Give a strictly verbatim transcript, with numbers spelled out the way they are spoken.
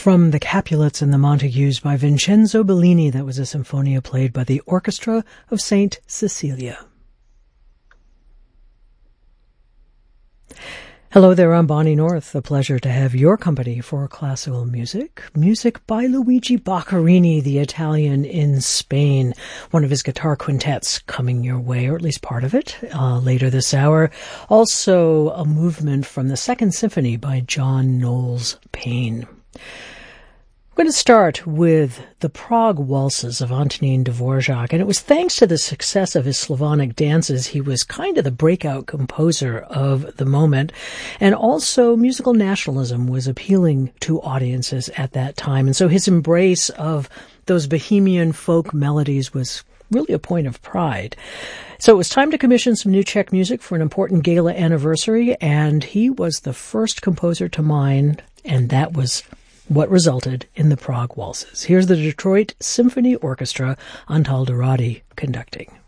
from the Capulets and the Montagues by Vincenzo Bellini. That was a sinfonia played by the Orchestra of Saint Cecilia. Hello there, I'm Bonnie North. A pleasure to have your company for classical music. Music by Luigi Boccherini, the Italian in Spain. One of his guitar quintets coming your way, or at least part of it, uh, later this hour. Also, a movement from the Second Symphony by John Knowles Paine. I'm going to start with the Prague Waltzes of Antonín Dvorak, and it was thanks to the success of his Slavonic dances he was kind of the breakout composer of the moment, and also musical nationalism was appealing to audiences at that time, and so his embrace of those Bohemian folk melodies was really a point of pride. So it was time to commission some new Czech music for an important gala anniversary, and he was the first composer to mind, and that was what resulted in the Prague Waltzes. Here's the Detroit Symphony Orchestra, Antal Dorati conducting.